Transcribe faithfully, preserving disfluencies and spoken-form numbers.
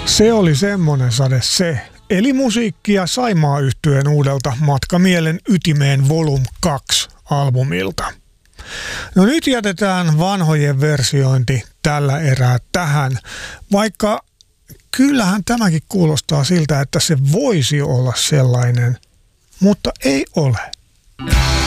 Se oli semmonen sade se. Eli musiikkia Saimaa-yhtyeen uudelta Matkamielen ytimeen Volume kaksi -albumilta. No nyt jätetään vanhojen versiointi tällä erää tähän, vaikka kyllähän tämäkin kuulostaa siltä, että se voisi olla sellainen, mutta ei ole.